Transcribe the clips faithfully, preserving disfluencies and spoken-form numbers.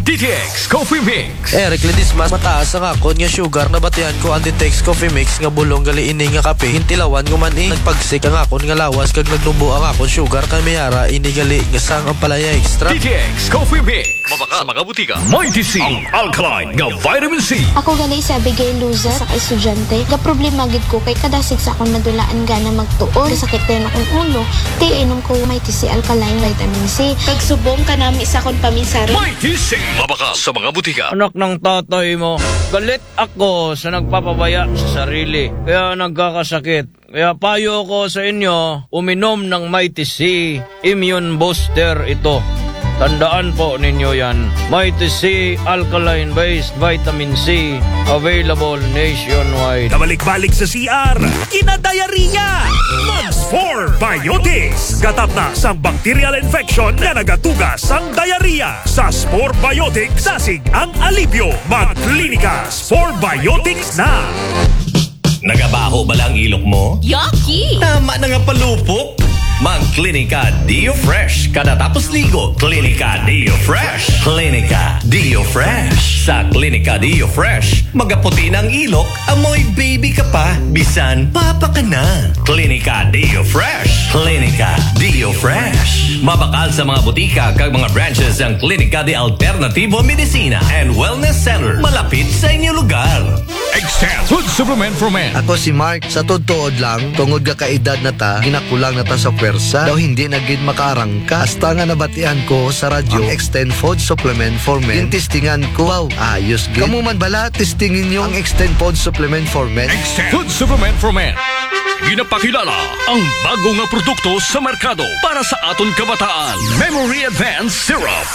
D T X Coffee Mix. Eric Ledis mas mataas ang akon nga sugar na batian ko ang D T X Coffee Mix nga bulong gali ini nga kape. Hintilawan ko man eh. Nagpagsik ang akon nga lawas kag nagnubo ang akon sugar kay mayara ini gali nga sang ang palaya extra. D T X Coffee Mix. Mabaka sa mga butika. Mighty C. Ang alkaline nga vitamin C. Ako gali sa bigay loser sa estudyante. Ga problema gid ko kay kadasig sa akon madulaan gana magtuon. Kasakit din akong ulo. Di inom ko Mighty C alkaline vitamin C. Kag subong kanami sa akon paminsaro. Mighty C. Mabaka sa mga butika. Anak ng tatay mo, galit ako sa nagpapabaya sa sarili. Kaya nagkakasakit. Kaya payo ko sa inyo, uminom ng Mighty C. Immune Booster ito. Tandaan po ninyo yan. Mighty C Alkaline-based Vitamin C. Available nationwide. Kabalik-balik sa C R, kinadayariya! Mags four Biotics. Gatap na sang bacterial infection na nagatugas sang diarrhea. Sa Spore Biotics, sasig ang alibyo. Mag-Clinicas four Biotics na! Nagabaho ba lang ilok mo? Yucky! Tama na nga palupok! Mag-Clinica Dio Fresh. Kada tapos ligo, Clinica Dio Fresh. Clinica Dio Fresh. Sa Clinica Dio Fresh, magaputi ng ilok, amoy baby ka pa, bisan papa ka na. Clinica Dio Fresh. Clinica Dio Fresh. Mabakal sa mga butika kag mga branches ang Clinica de Alternativo Medicina and Wellness Center. Malapit sa inyong lugar. Extend Food Supplement for Men. Ako si Mark, sa tutuod lang, tungod ka kaedad na ta, ginakulang na ta sa pwersa, daw hindi na gid makaarangka. Hasta nga nabatian ko sa radyo, ang Extend Food Supplement for Men. Yung testingan ko, wow, ayos gid. Kamu man bala, testingin nyo ang Extend Food Supplement for Men. Extend Food Supplement for Men. Ginapakilala ang bago nga produkto sa merkado para sa aton kabataan. Memory Advanced Syrup.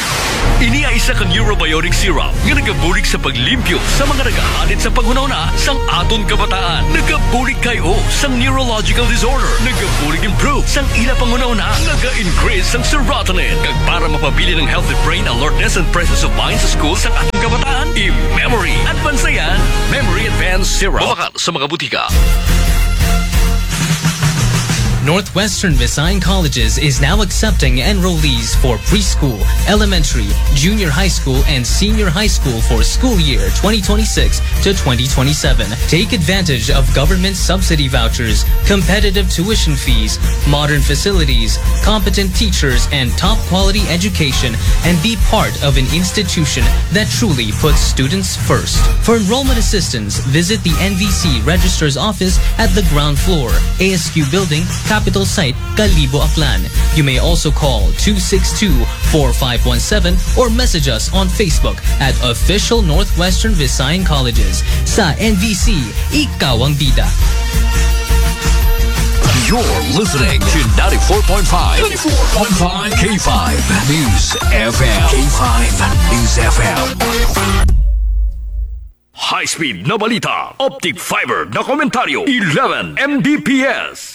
Ini ay isa kang Eurobiotic Syrup nga nagabulig sa paglimpyo sa mga nagahanit sa paghunahuna sang aton kabataan. Nagabulig kayo sang neurological disorder. Nagabulig improve sang ila panghunahuna. Naga-increase sang serotonin. Kag para mapabili ng healthy brain alertness and presence of mind sa school sang aton kabataan. I-Memory Advanced yan. Memory Advanced Syrup. Mabakal sa mga butika. Northwestern Visayas Colleges is now accepting enrollees for preschool, elementary, junior high school, and senior high school for school year twenty twenty-six to twenty twenty-seven. Take advantage of government subsidy vouchers, competitive tuition fees, modern facilities, competent teachers, and top quality education, and be part of an institution that truly puts students first. For enrollment assistance, visit the N V C Registrar's Office at the ground floor, A S Q Building, Capital Site, Kalibo, Aklan. You may also call two six two, four five one seven or message us on Facebook at Official Northwestern Visayas Colleges. Sa N V C, ikaw ang bida. You're listening to ninety-four point five. ninety-four point five K five News F M. K five News F M. High-speed na balita. Optic fiber na komentaryo. eleven M B P S.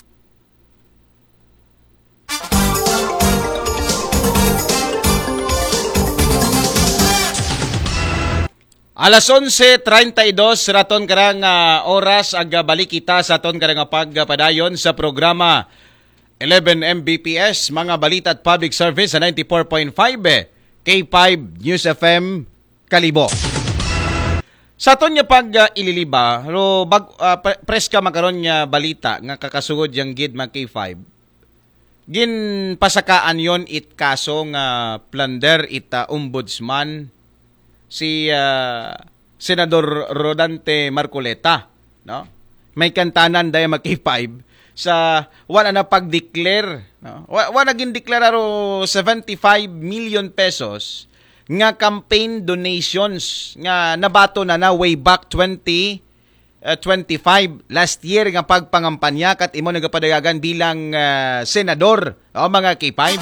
Alas onse treinta y dos raton karang uh, oras aga balik kita sa aton karang pagpadayon sa programa eleven M B P S, mga balita at public service sa ninety-four point five K five News F M Kalibo. Sa aton nga pag uh, ililiba, ro bag uh, press ka makaron nga balita nga kakasugod yang gid mag K five. Gin pasakaan yon it kaso nga plunder it uh, ombudsman si uh, Senador Rodante Marcoleta, no? May kantanan dahil mag K five sa wala na pag-declare, no? Wala gin deklararo seventy-five million pesos nga campaign donations nga nabato na na way back twenty twenty-five last year nga pagpangampanya kat imo nagapadagagan bilang uh, senador o mga K five.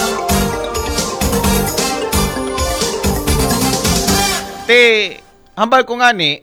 Te, hambal ko nga ni,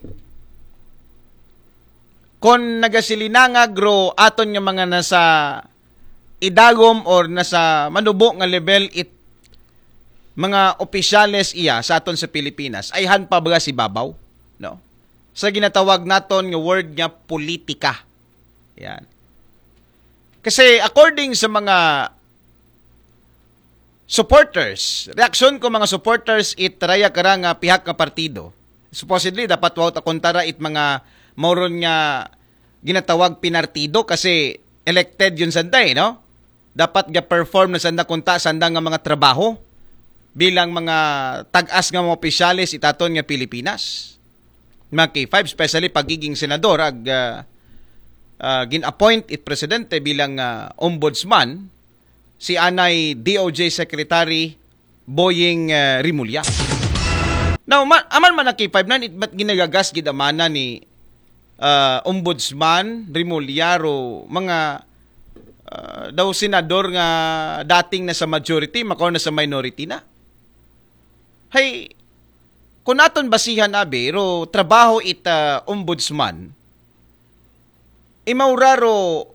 kung nagasilinangag ro aton nga mga nasa idagom or nasa manubo nga level it mga opisyales iya sa aton sa Pilipinas, ay han pa ba si babaw? No? Sa ginatawag naton nga word nga politika. Yan. Kasi according sa mga supporters. Reaksyon ko mga supporters it raya kara nga pihak nga partido. Supposedly dapat waw ta kontara it mga moron nga ginatawag pinartido kasi elected yun sanday, no? Dapat ga perform na sanda kunta sanda nga mga trabaho bilang mga tag-as nga mga opisyalis itaton nga Pilipinas. Mga K five, especially pagiging senador ag uh, uh, gin-appoint it presidente bilang uh, ombudsman si anay D O J Secretary Boying uh, Rimulya. Now, man, aman man na K five na, it ba't ginagagas gidamana ni uh, Ombudsman Rimulya ro mga uh, daw senador nga dating na sa majority, makaw na sa minority na. Hay, kung naton basihan abi, ro trabaho it uh, Ombudsman, imaura ro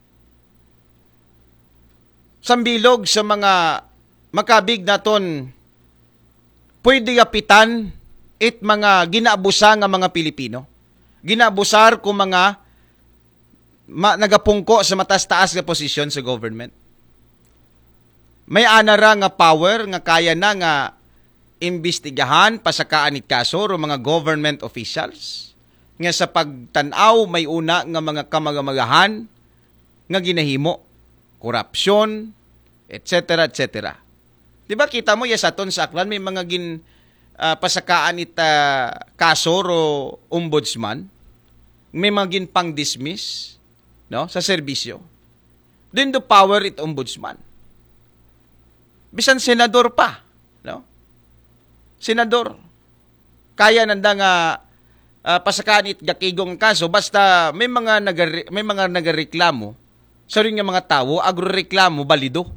sambilog sa mga makabig naton pwede kapitan it mga ginaabusa nga mga Pilipino. Ginaabusar ko mga ma, nagapungko sa matas-taas nga posisyon sa government. May anara nga power nga kaya na nga imbestigahan pasakaan it kaso ro mga government officials nga sa pagtanaw may una nga mga kamagamagahan nga ginahimo, korupsyon, et cetera et cetera. Diba kita mo yes aton sa aklan may mga gin uh, pasakaan it uh, kaso ro ombudsman, may mga gin pang dismiss, no, sa serbisyo. Then the power it ombudsman. Bisan senador pa, no? Senador. Kaya nanda nga uh, pasakaan it gakigong kaso basta may mga nagare, may mga nagareklamo sa ring nga mga tawo agrereklamo balido.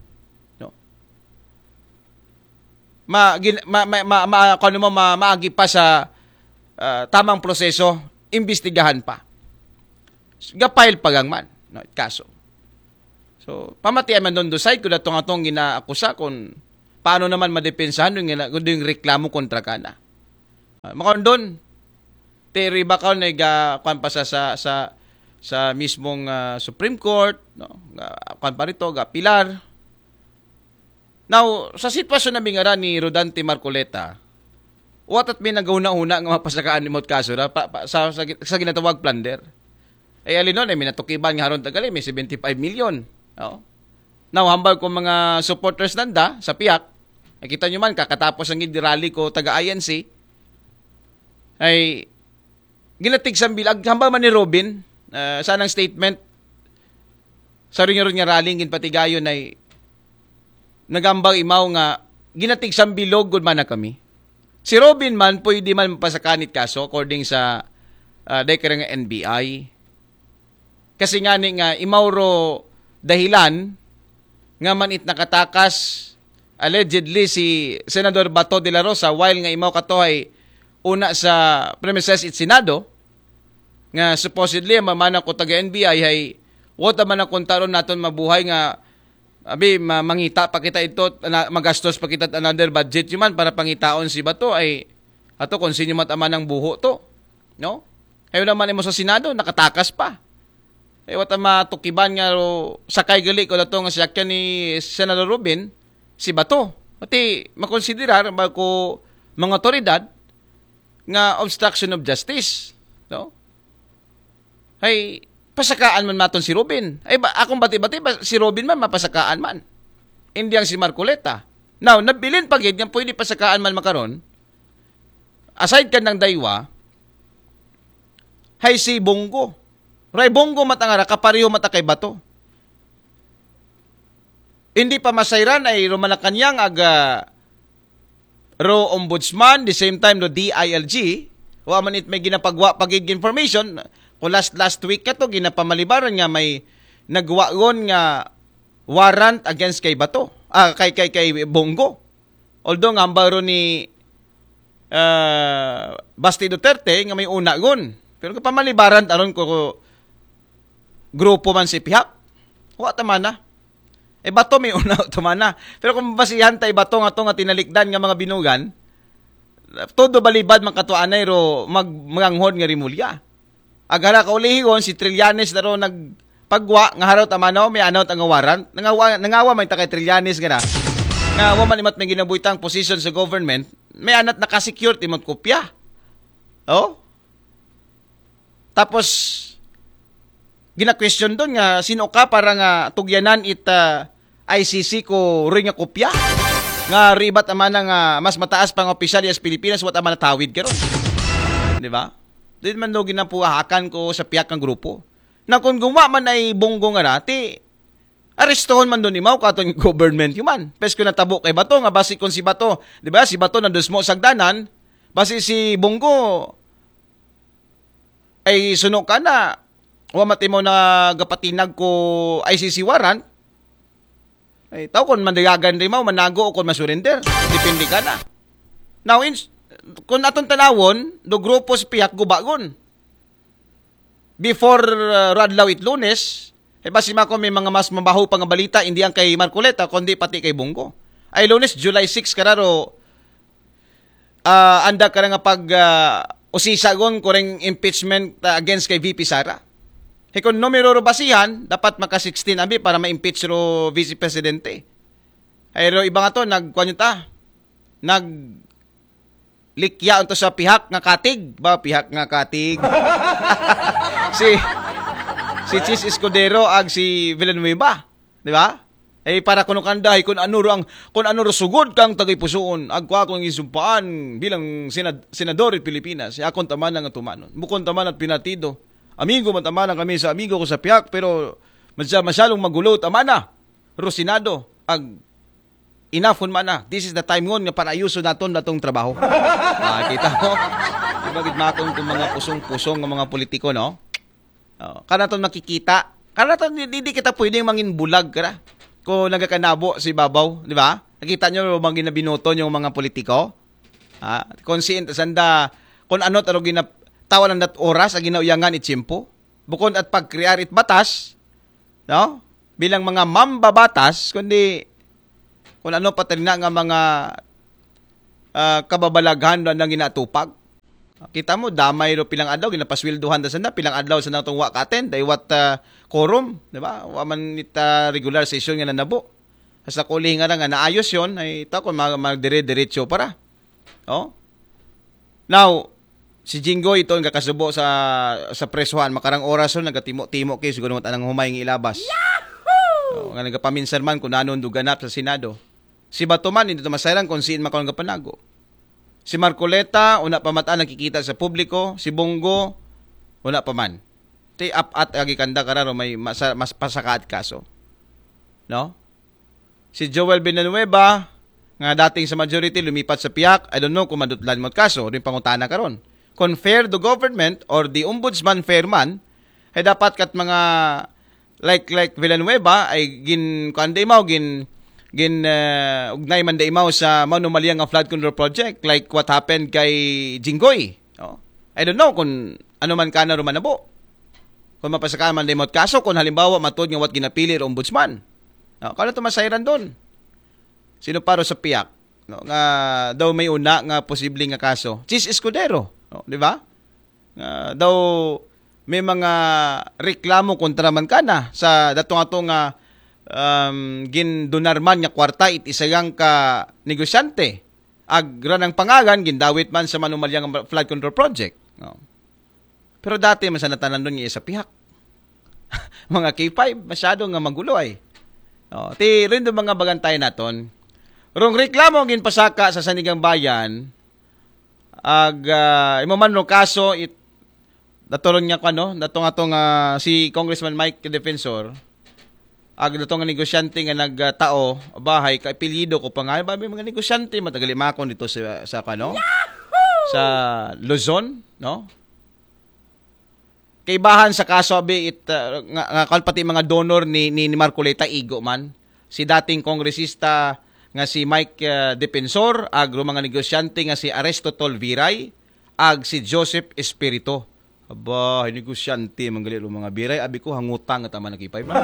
ma gin, ma ma, ma, ma ano mo ma, maagi pa sa uh, tamang proseso, imbestigahan pa. Gapile pagang man, no, kaso. So, pamatian man doon do side ko datong atong ginaakusa kung paano naman madepensahan yung, yung reklamo kontra kana. Uh, makon doon, teri ba ka nag kwan pa sa sa sa, sa mismong uh, Supreme Court, no, kwan pa rito ga pilar. Now, sa sitwasyon na bingara ni Rodante Marcoleta, what at may nagauna-una nga mapasakaan ni Mount kaso na, pa, pa, sa, sa, sa ginatawag plunder. Eh, alin nun, eh, may natukiban nga haron tagali, may seventy-five million. No? Now, hambal ko mga supporters nanda sa piyak, nakita nyo man, kakatapos ang rally ko taga-I N C, ay ginatig sa bilag, hambal man ni Robin, uh, sanang statement, sa rin nga rally, ginpatigayon ay nagambang imaw nga ginatig sang bilog gud man na kami. Si Robin man pwede man mapasakanit kaso according sa uh, dekara nga N B I. Kasi nga ni nga imaw ro dahilan nga man it nakatakas allegedly si Senador Bato de la Rosa while nga imaw kato ay una sa premises it Senado nga supposedly mamana ko taga N B I ay wata man ang kontaron naton mabuhay nga abi mangita pa kita ito, magastos pa kita another budget yuman para pangitaon si Bato ay ato kung sino mataman ng buho to, no? Ayo naman mo sa Senado nakatakas pa. Ay wata matukiban nga ro sakay gali ko dato nga siya ni Senator Robin si Bato. Pati makonsiderar ba ko mga otoridad nga obstruction of justice, no? Ay pasakaan man maton si Robin. Ay ba, akong bati-bati, ba, si Robin man mapasakaan man. Hindi ang si Marcoleta. Now, nabilin pagid nga pwede pasakaan man makaron. Aside ka ng daywa, hay si Bongo. Ray Bongo matangara, kapariho mata kay Bato. Hindi pa masayran ay Romalakanyang aga ro ombudsman, the same time do D I L G. Wa man it may ginapagwa pagig information. O last last week ka to, ginapamalibaran nga may nagwaon nga warrant against kay Bato. Ah, kay, kay, kay Bongo. Although nga ambaro ni uh, Basti Duterte nga may una gon. Pero kapamalibaran aron ko grupo man si Pihak. Wa tama na. Eh Bato may una tama na. Pero kung basihan tay Bato nga to nga tinalikdan nga mga binugan, todo balibad man katuanay ro mag manganghod nga Rimulya. Agara ka ulihigon, si Trillanes na ro nagpagwa, nga haraw tamanaw, may anaw ang warrant. Nangawa, nangawa may takay Trillanes nga na. nga waman imat may ginabuitang position sa government, may anat nakasecure timot kopya. Oh? Tapos gina-question doon nga sino ka para nga tugyanan it uh, I C C ko ring nga kopya. Nga ribat ama na nga mas mataas pang opisyal as Pilipinas wat ama natawid karon. Di ba? Di man do ginapuhakan ko sa piyak ng grupo. Na kung gumawa man ay bongo nga nati, arestohon man doon ni Mau katong government human. Pes ko natabo kay Bato nga basi kon si Bato, di ba? Si Bato nandos mo sagdanan, basi si Bongo ay suno ka na. Wa mati mo na gapatinag ko I C C warrant. Ay taw kon mandayagan ri Mau manago o kon masurrender. Depende ka na. Now in kung aton tanawon, do grupo sa piyak gubagon. Before uh, Radlaw it Lunes, eh basi mako may mga mas mabaho pang balita hindi ang kay Marcoleta kundi pati kay Bongo. Ay Lunes July six kararo uh, anda ka nga pag uh, usisagon koreng impeachment uh, against kay V P Sara. He kung numero ro basihan dapat maka sixteen abi para ma-impeach ro Vice Presidente. Ay ro iba nga to nagkuan ta. Nag likya unto sa pihak nga katig ba pihak nga katig. si si Chis Escudero ag si Villanueva, di ba? Eh para kuno kandahay kun ano ro ang kun ano ro sugod kang tagay pusoon agwa akong isumpaan bilang senad, senador sa Pilipinas. Si akon taman nga tumanon. Bukon taman at pinatido. Amigo man taman kami sa amigo ko sa pihak pero madya masyalong magulo taman na. Ro Senado ag enough man na. This is the time ngon nga para ayuso naton natong trabaho. Ah, kita mo. Ibagid makon kung mga pusong-pusong ng mga politiko, no? Oh, kana ton makikita. Kana ton hindi kita pwedeng mangin bulag kara. Kung nagakanabo si babaw, di ba? Nakita nyo bang ginabinoton yung mga politiko? Ah, conscient sanda kung ano taro ginap tawanan dat oras ang ginauyangan itsimpo. Bukod at pagkrear it batas, no? Bilang mga mambabatas kundi kung ano patalina nga mga uh, kababalaghan na nang ginatupag. Kita mo, damay ro pilang adlaw, ginapaswilduhan da sana, pilang adlaw sa natong wakaten, day what uh, quorum, di ba? Waman ita regular session nga nanabo. Sa kuli nga nga naayos yon ay ito kung magdire-diretso para. Oh? Now, si Jingo ito ang kakasubo sa sa presuhan, makarang oras yun, nagatimo-timo kayo, siguro mo tanang humay ng ilabas. Yahoo! So, nga nagapaminsan man kung nanon duganap sa Senado. Si Batuman, hindi ito masayran kung siin makalong kapanago. Si Marcoleta, una pa mata nakikita sa publiko. Si Bongo, una pa man. Ti up-at agi kanda kararo may mas, mas pasakaat kaso. No? Si Joel Villanueva, nga dating sa majority, lumipat sa piyak. I don't know kung madutlan mo kaso. Rin pangutana karon. Kung fair the government or the ombudsman fair man, ay dapat kat mga like like Villanueva ay gin kuanday mo gin gin uh, ugnay man day mo sa manumalya nga flood control project like what happened kay Jinggoy. No? I don't know kung ano man kana ro manabo. Kung mapasaka man day mo kaso kung halimbawa matod nga wat ginapili ro ombudsman. No, kano to masayran doon? Sino paro sa piyak? No, nga daw may una nga posible nga kaso. Chis Escudero, no, di ba? Nga daw may mga reklamo kontra man kana sa datong ato nga um, gindonar man nga kwarta it isagang ka negosyante. Agra ng pangalan gindawit man sa manumalyang flood control project. No. Pero dati man sa natanan doon nga sa pihak. Mga K five masyado nga magulo ay. No, ti rin do mga bagantay naton. Rong reklamo ginpasaka sa Sanigang Bayan ag uh, imo man no kaso it datoron nga kano datong atong uh, si Congressman Mike Defensor ag datong nga negosyante nga nagtao bahay kay apelyido ko pa nga ba mga negosyante matagali makon dito sa sa kano sa Luzon, no? Kay bahan sa kaso abi it uh, nga, nga pati mga donor ni ni, ni Marcoleta igo man si dating kongresista nga si Mike uh, Defensor ag mga negosyante nga si Aristotol Viray ag si Joseph Espirito. Aba, negosyante manggali ro mga biray abi ko hangutang at tama nakipay ba.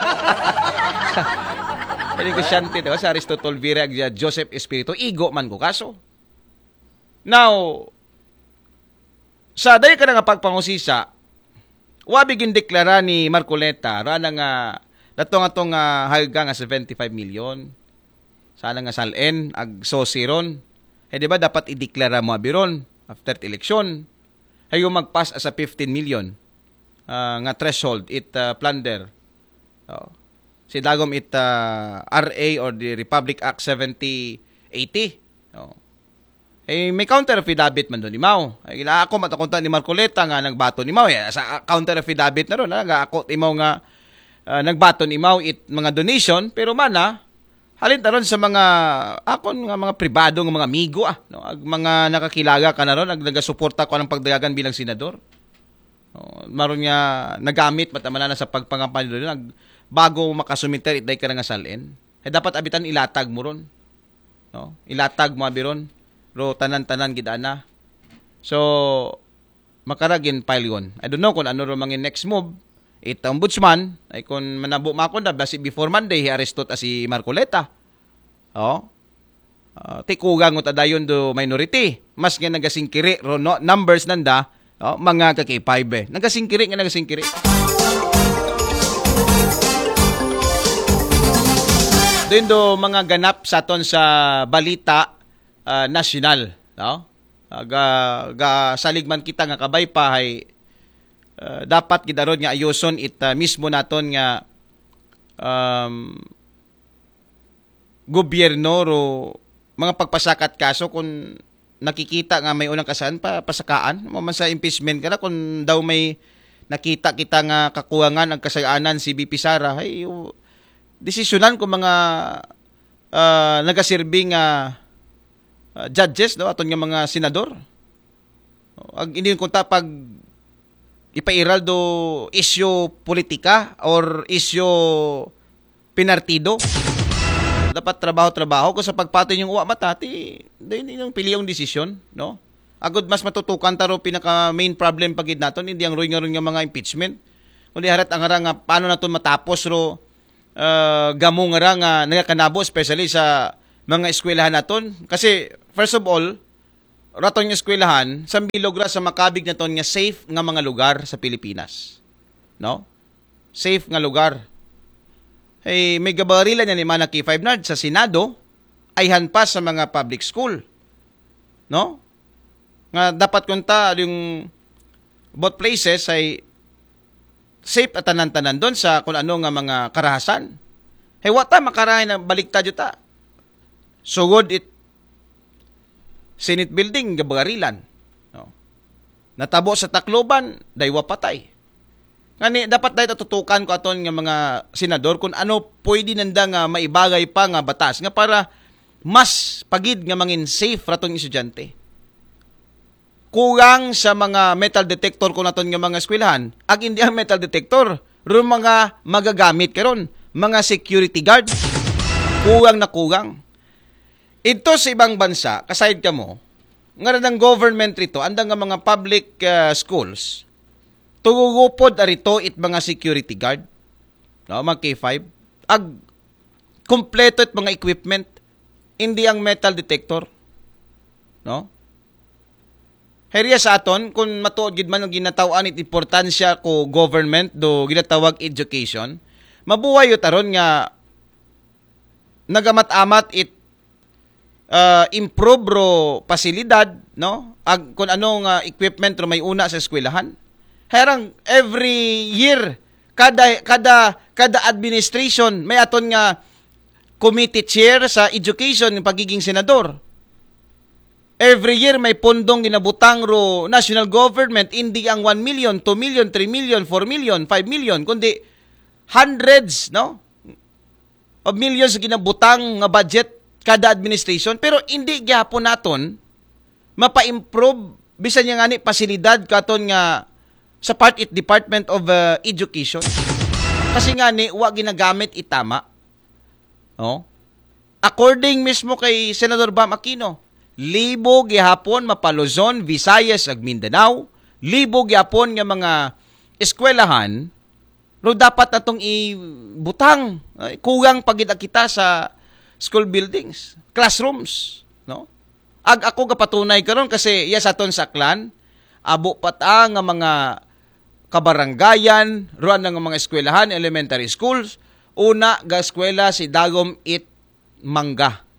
Negosyante daw si Aristotol Viray ag Joseph Espirito igo man ko kaso. Now sa day ka nga pagpangusisa wabi gindeklara ni Marcoleta ra nga datong atong uh, halaga nga seventy-five million. Sana nga salen ag sosiron. Eh di ba dapat ideklara mo abiron after election. Ay yung mag-pass as a fifteen million uh, nga threshold it uh, plunder. Oh. Si dagom it uh, R A or the Republic Act seventy eighty. Oh. Eh may counter affidavit man doon ni Mao. Ay ila ako matakunta ni Marcoleta nga nagbato ni Mao. Eh, sa counter affidavit na ron nga ako imaw nga uh, nagbato ni Mao it mga donation pero mana halin taron sa mga akon nga mga pribado nga mga amigo ah no ag mga nakakilaga ka na ron ag nagasuporta ko ng pagdayagan bilang senador. Oh, maron nga nagamit matamana na sa pagpangampanya doon nag bago makasumiter itday ka nga salen. Eh dapat abitan ilatag mo ron. No? Ilatag mo abiron ro tanan-tanan gid ana. So makaragin file yon. I don't know kung ano ro mangin next move. It ombudsman ay kung manabo makon da basi before Monday hi-arestot as si Marcoleta. Oh. Uh, tikugang ut adayon do minority. Mas nga nagasingkiri ro no, numbers nanda oh, mga ka K five eh. Nagasingkiri nga nagasingkiri. Doon do mga ganap sa aton sa balita uh, nasyonal, no? Uh, ga, ga saligman kita nga kabay pa hay Uh, dapat gidarod nga ayoson it uh, mismo naton nga um, gobyerno ro mga pagpasakat kaso kung nakikita nga may unang kasaan pa pasakaan mo man sa impeachment kana kung daw may nakita kita nga kakuwangan ang kasayanan si B P Sara ay uh, desisyonan ko mga uh, nagaserbi nga uh, judges no aton nga mga senador ag hindi ko ta pag ipairal do isyo politika or isyo pinartido. Dapat trabaho-trabaho ko sa pagpatay yung uwa matati. Hindi yung piliyong desisyon, no? Agud mas matutukan taro pinaka main problem pagid naton hindi ang roy nga ron nga mga impeachment. Kundi harat ang nga paano naton matapos ro uh, gamo nga nga nagakanabo especially sa mga eskwelahan naton kasi first of all raton nga eskwelahan, sambilog ra sa makabig na ton nga safe nga mga lugar sa Pilipinas. No? Safe nga lugar. Hey, may gabarila niya ni Mana K five Nard sa Senado ay hanpas sa mga public school. No? Nga dapat kunta yung both places ay safe at tanan-tanan doon sa kung ano nga mga karahasan. Hey, wata makarahay na baliktad yuta. Sugod it Senate building gabagarilan. No. Natabo sa Tacloban, daywa patay. Ngani dapat dahil tutukan ko aton nga mga senador kung ano pwede nanda nga maibagay pa nga batas nga para mas pagid nga mangin safe ratong estudyante. Kulang sa mga metal detector ko naton nga mga eskwelahan, ag hindi ang metal detector, ro mga magagamit karon, mga security guard. Kulang na kulang. Ito sa ibang bansa, kasayad ka mo, nga ng government rito, andang nga mga public uh, schools, tugugupod arito it mga security guard, no, mga K five, ag kompleto it mga equipment, hindi ang metal detector, no? Herya sa aton, kung matuod gid man ang ginatawaan it importansya ko government do ginatawag education, mabuhay yun taron nga nagamat-amat it Uh, improve ro pasilidad, no? Ag kung anong uh, equipment ro may una sa eskwelahan. Herang every year kada kada kada administration may aton nga committee chair sa education ng pagiging senador. Every year may pondong ginabutang ro national government hindi ang one million, two million, three million, four million, five million kundi hundreds, no? Of millions ginabutang nga budget kada administration pero hindi gyapon naton mapa-improve bisan nga ni pasilidad katon nga sa part it Department of uh, Education kasi nga ni wa ginagamit itama. Oh. According mismo kay Senador Bam Aquino, libo gihapon mapaluzon Visayas ag Mindanao, libo gihapon nga mga eskwelahan ro dapat natong ibutang kugang pagid kita sa school buildings, classrooms, no? Ag ako kapatunay karon kasi yes aton sa Aklan, abo pata nga mga kabarangayan, ruan nga mga eskwelahan, elementary schools, una ga eskwela si Dagom it Mangga.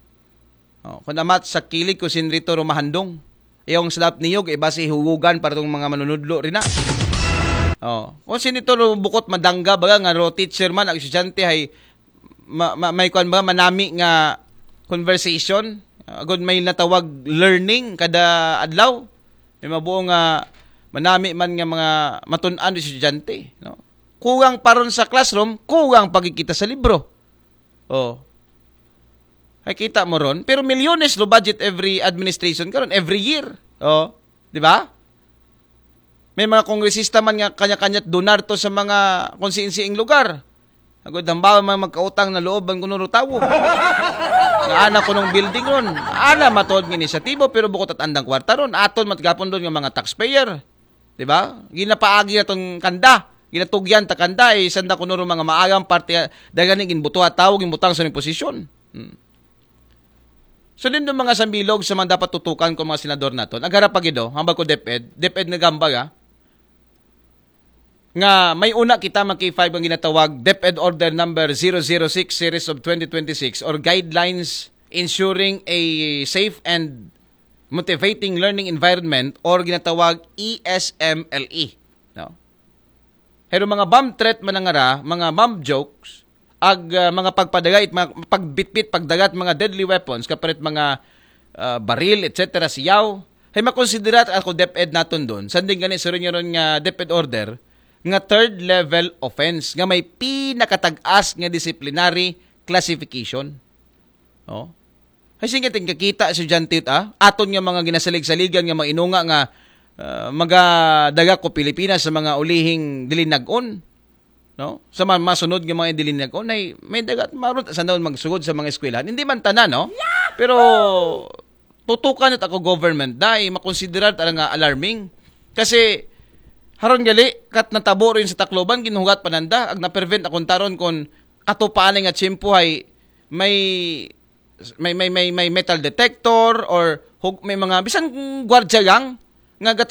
Oh, kung namat sa kilig ko sinrito rumahandong. Yung slap niyog iba si hugugan para tong mga manunudlo rin na. Oh, kung sinito bukot madangga baga nga ro teacher man ang estudyante ay ma, ma, may kuan ba manami nga conversation, agud may natawag learning kada adlaw. May mabuo nga manami man nga mga matun-an estudyante, no? Kuwang paron sa classroom, kuwang pagkikita sa libro. Oh. Ay kita mo ron, pero milyones lo budget every administration karon every year. Oh, di ba? May mga kongresista man nga kanya-kanyat donar to sa mga konsinsiing lugar. Agud hambawa man magkautang na loob ang kuno tawo. Nga ana ko nung building ron. Ana matod ng inisyatibo pero bukod at andang kwarta ron. Aton matgapon doon nga mga taxpayer. Di ba? Ginapaagi na tong kanda. Ginatugyan ta kanda eh sanda kuno ron mga maagang parte dagani ginbuto at tawo ginbutang sa ning posisyon. Hmm. So din do mga sambilog sa mga dapat tutukan ko mga senador naton. Agara pagido, hambal ko DepEd, DepEd nga gambag nga may una kita mag K five ang ginatawag DepEd Order Number zero zero six Series of twenty twenty-six or Guidelines Ensuring a Safe and Motivating Learning Environment or ginatawag E S M L E. No? Pero mga bomb threat manangara, mga bomb jokes, ag uh, mga pagpadagay, mga pagbitbit, pagdagat, mga deadly weapons, kapalit mga uh, baril, et cetera, siyaw, ay makonsiderat ako DepEd naton doon. Sanding gani sa rin nga DepEd order, nga third level offense, nga may pinakatag-as nga disciplinary classification. Oh. Ay sige ting kakita estudyante ah, aton nga mga ginasalig-saligan nga mga inunga nga Uh, magadaga ko Pilipinas sa mga ulihing dilinag-on, no? Sa mga masunod ng mga dilinag-on ay may dagat marot sa daw magsugod sa mga eskwelahan. Hindi man tanan, no? Pero tutukan at ako government dai makonsiderar talaga alarming kasi haron gali kat natabo rin sa Tacloban ginuhugat pananda ag na-prevent akong taron kon ato paanay nga tiyempo ay may may may may, may metal detector or hug, may mga bisan gwardiya lang nga